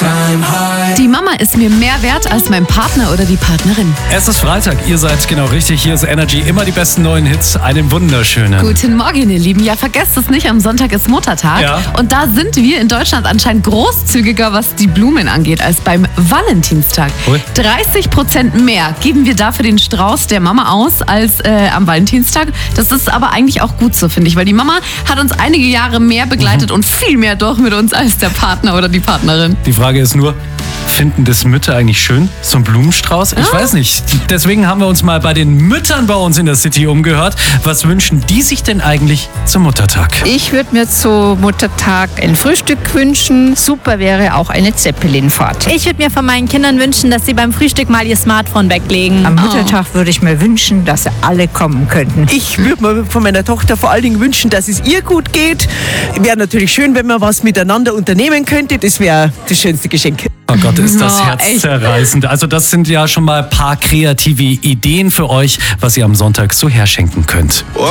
Die Mama ist mir mehr wert als mein Partner oder die Partnerin. Es ist Freitag, ihr seid genau richtig. Hier ist Energy, immer die besten neuen Hits. Einen wunderschönen. Guten Morgen, ihr Lieben. Ja, vergesst es nicht, am Sonntag ist Muttertag. Ja. Und da sind wir in Deutschland anscheinend großzügiger, was die Blumen angeht, als beim Valentinstag. Ui. 30% mehr geben wir da für den Strauß der Mama aus als am Valentinstag. Das ist aber eigentlich auch gut so, finde ich, weil die Mama hat uns einige Jahre mehr begleitet und viel mehr durch mit uns als der Partner oder die Partnerin. Die Frage ist nur, finden das Mütter eigentlich schön, so ein Blumenstrauß? Ich weiß nicht. Deswegen haben wir uns mal bei den Müttern bei uns in der City umgehört. Was wünschen die sich denn eigentlich zum Muttertag? Ich würde mir zu Muttertag ein Frühstück wünschen. Super wäre auch eine Zeppelinfahrt. Ich würde mir von meinen Kindern wünschen, dass sie beim Frühstück mal ihr Smartphone weglegen. Am Muttertag würde ich mir wünschen, dass alle kommen könnten. Ich würde mir von meiner Tochter vor allen Dingen wünschen, dass es ihr gut geht. Wäre natürlich schön, wenn man was miteinander unternehmen könnte. Das wäre das schönste Geschenk. Oh Gott, ist das Oh, herzzerreißend. Also das sind ja schon mal ein paar kreative Ideen für euch, was ihr am Sonntag so herschenken könnt.